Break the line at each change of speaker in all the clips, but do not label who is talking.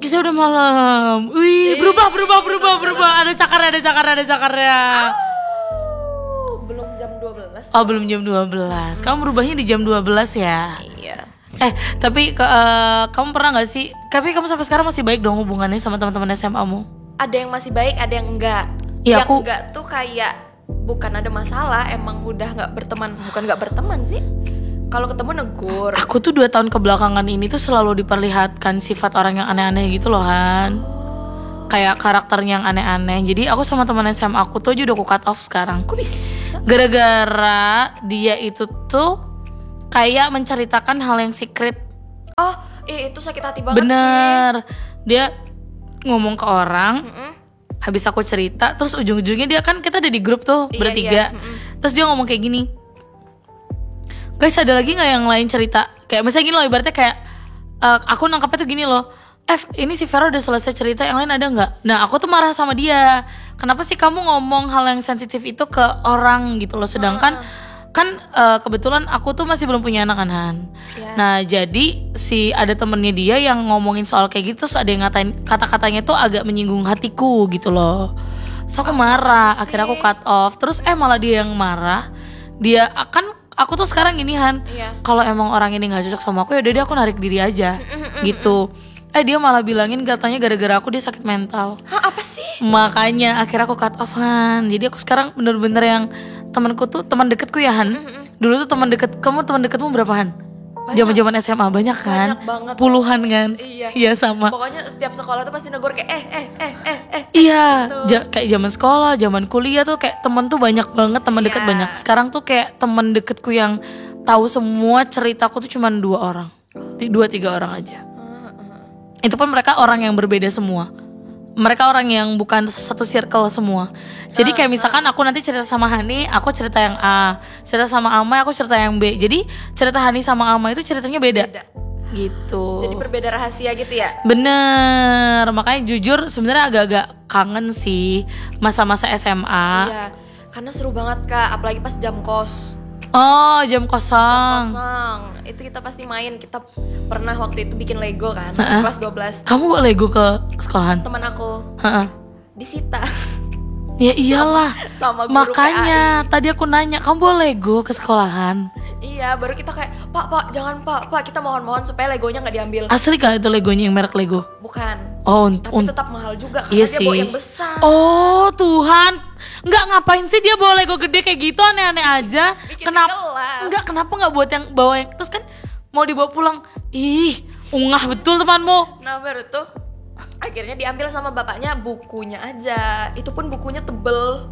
Kisah udah malam. Wih, berubah. Ada cakarnya.
Belum jam 12.
Oh, belum jam 12. Kamu berubahnya di jam 12 ya?
Iya.
Tapi kamu pernah gak sih? Tapi kamu sampai sekarang masih baik dong hubungannya sama teman-teman SMA-mu?
Ada yang masih baik, ada yang enggak.
Iya,
Yang enggak tuh kayak bukan ada masalah, emang udah nggak berteman. Bukan nggak berteman sih. Kalau ketemu negur.
Aku tuh 2 tahun kebelakangan ini tuh selalu diperlihatkan sifat orang yang aneh-aneh gitu loh, Han. Kayak karakternya yang aneh-aneh. Jadi aku sama teman SMA aku tuh aja udah aku cut off sekarang.
Kok bisa?
Gara-gara dia itu tuh kayak menceritakan hal yang secret.
Oh, itu sakit hati banget.
Bener. Dia ngomong ke orang.
sih.
Habis aku cerita, terus ujung-ujungnya dia kan kita ada di grup tuh
Iya,
bertiga.
iya.
Terus dia ngomong kayak gini, guys ada lagi nggak yang lain cerita? Kayak misalnya gini loh, ibaratnya kayak aku nangkapnya tuh gini loh, ini si Vera udah selesai cerita, yang lain ada nggak? Nah aku tuh marah sama dia, kenapa sih kamu ngomong hal yang sensitif itu ke orang gitu loh, sedangkan kan kebetulan aku tuh masih belum punya anak kan, Han.
Ya.
Nah jadi ada temennya dia yang ngomongin soal kayak gitu, terus ada yang ngatain kata-katanya tuh agak menyinggung hatiku gitu loh. So aku marah, akhirnya aku cut off. Terus malah dia yang marah. Dia akan aku tuh sekarang gini, Han.
Iya.
Kalau emang orang ini nggak cocok sama aku, ya udah deh aku narik diri aja gitu. Dia malah bilangin katanya gara-gara aku dia sakit mental.
Hah, apa sih?
Makanya akhirnya aku cut off, Han. Jadi aku sekarang bener-bener yang temanku tuh teman deketku ya, Han. Dulu tuh teman deketmu berapa, Han? Zaman-zaman SMA banyak kan?
Banyak banget.
Puluhan kan?
Iya.
Sama.
Pokoknya setiap sekolah tuh pasti negur kayak
Iya, kayak zaman sekolah, zaman kuliah tuh kayak teman tuh banyak banget, teman dekat
Iya.
banyak. Sekarang tuh kayak teman deketku yang tahu semua ceritaku tuh cuma 2 orang. 2-3 orang aja. Itu pun mereka orang yang berbeda semua. Mereka orang yang bukan satu circle semua. Jadi kayak misalkan aku nanti cerita sama Hani, aku cerita yang A. Cerita sama Ama, aku cerita yang B. Jadi cerita Hani sama Ama itu ceritanya beda. Gitu.
Jadi berbeda rahasia gitu ya?
Bener. Makanya jujur sebenarnya agak-agak kangen sih masa-masa SMA.
Iya. Karena seru banget Kak, apalagi pas jam kos.
Oh, jam kosong.
Itu kita pasti main. Kita pernah waktu itu bikin Lego kan, kelas 12.
Kamu bawa Lego ke sekolahan?
Teman aku disita
Ya iyalah.
sama guru
Makanya tadi aku nanya, kamu bawa Lego ke sekolahan?
Iya, baru kita kayak, Pak, jangan Pak, kita mohon supaya Legonya nggak diambil.
Asli gak itu Legonya yang merek Lego?
Bukan.
Oh,
Tapi tetap mahal juga karena
iya
dia
sih.
bawa yang besar.
Oh Tuhan, nggak ngapain sih dia bawa Lego gede kayak gitu, aneh-aneh aja.
Bikin
Kenapa nggak buat yang bawa yang terus kan mau dibawa pulang? Ih, ungah betul temanmu.
Nah baru tuh akhirnya diambil sama bapaknya bukunya aja. Itu pun bukunya tebel.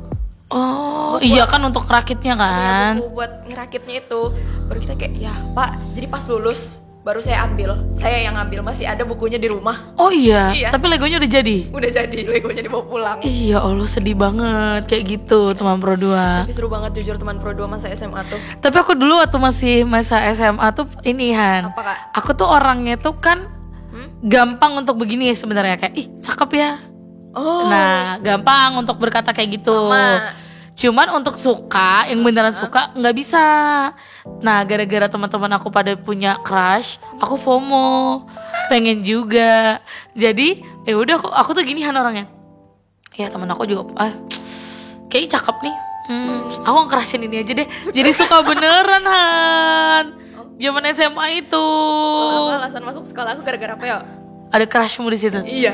Oh iya kan untuk rakitnya kan.
Buku buat ngerakitnya itu. Baru kita kayak, ya Pak, jadi pas lulus baru saya ambil. Saya yang ambil, masih ada bukunya di rumah.
Oh iya,
Iya.
tapi Legonya udah jadi?
Udah jadi, Legonya dibawa pulang.
Iya Allah, sedih banget kayak gitu teman Pro 2.
Tapi seru banget jujur teman Pro 2 masa SMA tuh.
Tapi aku dulu waktu masih masa SMA tuh ini, Han.
Apa Kak?
Aku tuh orangnya tuh kan gampang untuk begini sebenarnya, kayak cakep ya.
Oh.
Nah, gampang untuk berkata kayak gitu.
Sama.
Cuman untuk suka, yang beneran suka nggak bisa. Nah, gara-gara teman-teman aku pada punya crush, aku FOMO, pengen juga. Jadi, ya udah aku tuh gini, Han, orangnya. Ya teman aku juga, kayaknya cakep nih. Aku nge-crushin ini aja deh. Jadi suka beneran, Han. Zaman SMA itu.
Kalau aku alasan masuk sekolah aku gara-gara apa ya?
Ada crushmu di situ.
Iya.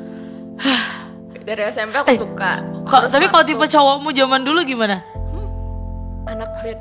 Dari SMP aku suka.
Tapi kalau tipe cowokmu zaman dulu gimana?
Anak band.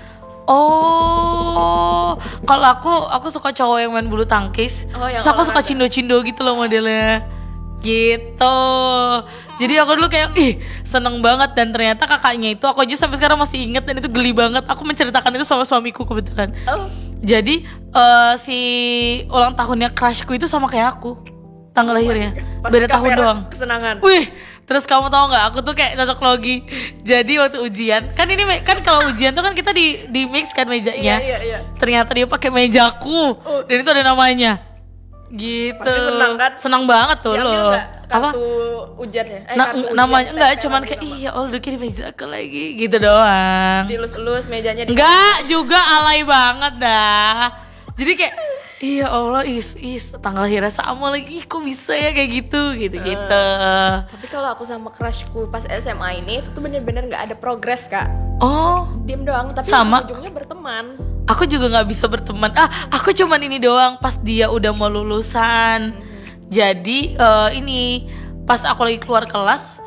Oh, kalau aku suka cowok yang main bulu tangkis.
Oh, yang
Terus aku suka
olahraga.
cindo-cindo gitu loh modelnya. Gitu. Jadi aku dulu kayak seneng banget, dan ternyata kakaknya itu aku aja sampai sekarang masih inget, dan itu geli banget. Aku menceritakan itu sama suamiku kebetulan.
Oh.
Jadi si ulang tahunnya crushku itu sama kayak aku. Tanggal lahirnya beda tahun doang.
Kesenangan.
Wih, terus kamu tahu nggak? Aku tuh kayak cocok logi. Jadi waktu ujian, kan ini kan kalau ujian tuh kan kita di mix kan mejanya.
Iya.
Ternyata dia pakai mejaku, dan itu ada namanya. Gitu.
Pasti senang kan?
Senang banget tuh
Diambil
lo.
nggak kartu ujiannya?
Namanya
ujian,
enggak,
tes
cuman
kan
kayak
gitu,
iya, oh udah di meja aku lagi gitu doang.
dilus-elus mejanya
Enggak juga, alay banget dah. Jadi kayak Iya Allah, tanggal lahirnya sama lagi. Ih, kok bisa ya kayak gitu.
Tapi kalau aku sama crushku pas SMA ini itu tuh bener-bener nggak ada progres kak.
Oh,
Diem doang, tapi
Sama.
ujungnya berteman.
aku juga nggak bisa berteman. Aku cuman ini doang pas dia udah mau lulusan. Jadi ini pas aku lagi keluar kelas,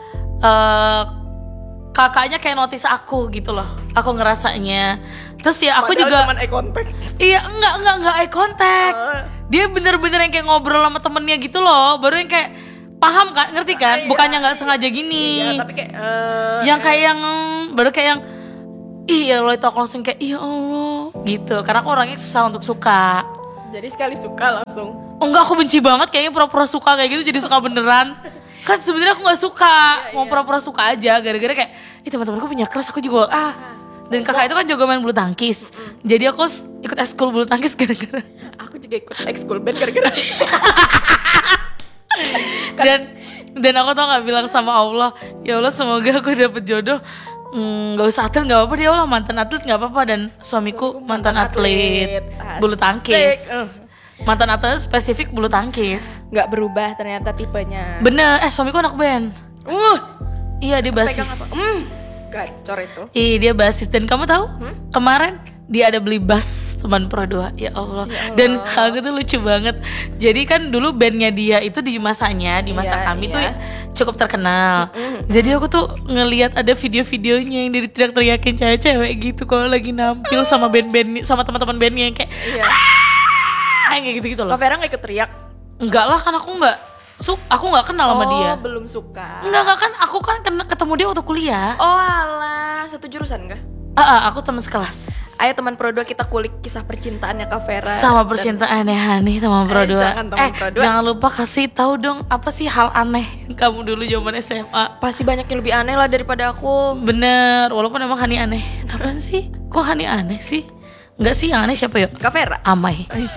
kakaknya kayak notice aku gitu loh. Aku ngerasanya. Terus ya aku
Padahal
juga
cuman eye contact.
iya enggak eye contact. Dia bener-bener yang kayak ngobrol sama temennya gitu loh. Baru yang kayak paham kan, ngerti kan? Bukannya nggak sengaja gini.
Iya, tapi kayak
Yang kayak yang baru kayak yang iya lo itu aku langsung kayak iya Allah gitu. Karena aku orangnya susah untuk suka.
jadi sekali suka langsung.
Oh enggak, aku benci banget kayaknya pura-pura suka kayak gitu jadi suka beneran. Kan sebenarnya aku nggak suka, mau pura-pura suka aja gara-gara kayak ih teman-temanku punya kelas, aku juga dan kakak itu kan juga main bulu tangkis. Jadi aku ikut ekskul bulu tangkis gara-gara
Aku juga ikut ekskul band gara-gara
dan aku tau nggak bilang sama Allah, ya Allah semoga aku dapet jodoh. Gak usah atlet gak apa-apa, dia Allah mantan atlet gak apa-apa. Dan suamiku mantan atlet bulu tangkis. Mantan atlet spesifik bulu tangkis.
nggak berubah ternyata tipenya.
Bener, suamiku anak band. Iya dia
Pegang
basis.
apa? Gacor itu.
Iya dia basis. Dan kamu tahu kemarin dia ada beli bass teman Pro 2. Ya Allah. Dan aku tuh lucu banget. Jadi kan dulu bandnya dia itu di masa kami tuh ya cukup terkenal. Jadi aku tuh ngelihat ada video-videonya yang dia teriak-teriakin cewek-cewek gitu kalau lagi nampil sama band-band, sama teman-teman bandnya yang kayak kayak gitu-gitu loh.
Kak Vera nggak ikut teriak?
Enggak lah, kan aku nggak kenal sama dia.
Belum suka.
Enggak kan aku kan ketemu dia waktu kuliah.
Oh alah, satu jurusan kah?
Aku teman sekelas.
Ayo teman Pro 2 kita kulik kisah percintaannya Kak Vera.
Sama percintaan aneh-aneh teman Pro 2.
Jangan teman Pro 2.
Jangan lupa kasih tahu dong apa sih hal aneh kamu dulu zaman SMA.
Pasti banyak yang lebih aneh lah daripada aku.
Bener, walaupun emang Hani aneh. Apaan sih? Kok Hani aneh sih? Enggak sih, yang aneh siapa yuk?
Kak Vera.
Amai.